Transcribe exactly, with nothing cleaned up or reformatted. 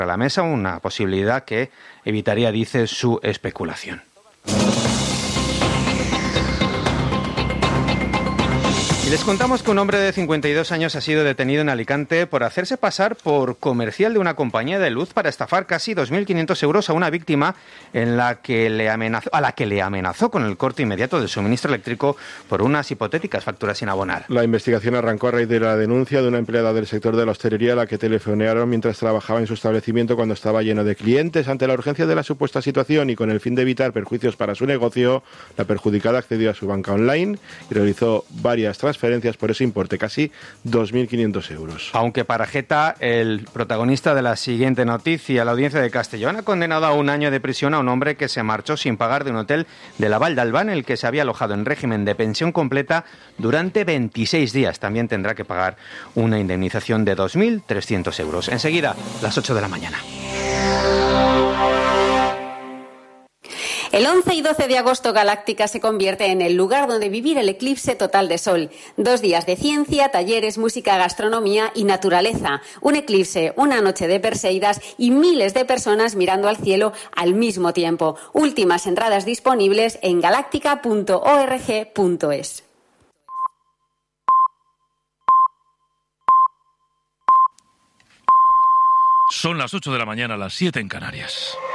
a la mesa, una posibilidad que evitaría, dice, su especulación. Les contamos que un hombre de cincuenta y dos años ha sido detenido en Alicante por hacerse pasar por comercial de una compañía de luz para estafar casi dos mil quinientos euros a una víctima en la que le amenazó, a la que le amenazó con el corte inmediato del suministro eléctrico por unas hipotéticas facturas sin abonar. La investigación arrancó a raíz de la denuncia de una empleada del sector de la hostelería a la que telefonearon mientras trabajaba en su establecimiento cuando estaba lleno de clientes. Ante la urgencia de la supuesta situación y con el fin de evitar perjuicios para su negocio, la perjudicada accedió a su banca online y realizó varias transferencias por ese importe, casi dos mil quinientos euros. Aunque para Geta, el protagonista de la siguiente noticia, la Audiencia de Castellón ha condenado a un año de prisión a un hombre que se marchó sin pagar de un hotel de la Val d'Albán, en el que se había alojado en régimen de pensión completa durante veintiséis días. También tendrá que pagar una indemnización de dos mil trescientos euros. Enseguida, las ocho de la mañana. El once y doce de agosto, Galáctica se convierte en el lugar donde vivir el eclipse total de sol. Dos días de ciencia, talleres, música, gastronomía y naturaleza. Un eclipse, una noche de Perseidas y miles de personas mirando al cielo al mismo tiempo. Últimas entradas disponibles en galáctica punto org punto es. Son las ocho de la mañana, las siete en Canarias.